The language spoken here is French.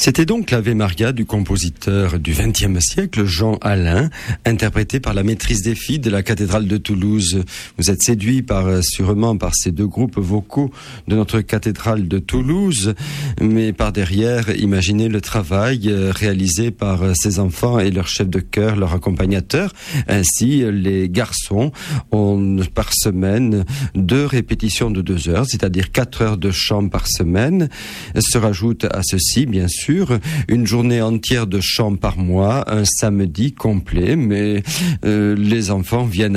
C'était donc l'Ave Maria du compositeur du XXe siècle, Jean Alain, interprété par la maîtrise des filles de la cathédrale de Toulouse. Vous êtes séduits sûrement par ces deux groupes vocaux de notre cathédrale de Toulouse, mais par derrière, imaginez le travail réalisé par ces enfants et leur chef de chœur, leur accompagnateur. Ainsi, les garçons ont par semaine 2 répétitions de 2 heures, c'est-à-dire 4 heures de chant par semaine. Se rajoute à ceci, bien sûr, une journée entière de chant par mois, un samedi complet, mais les enfants viennent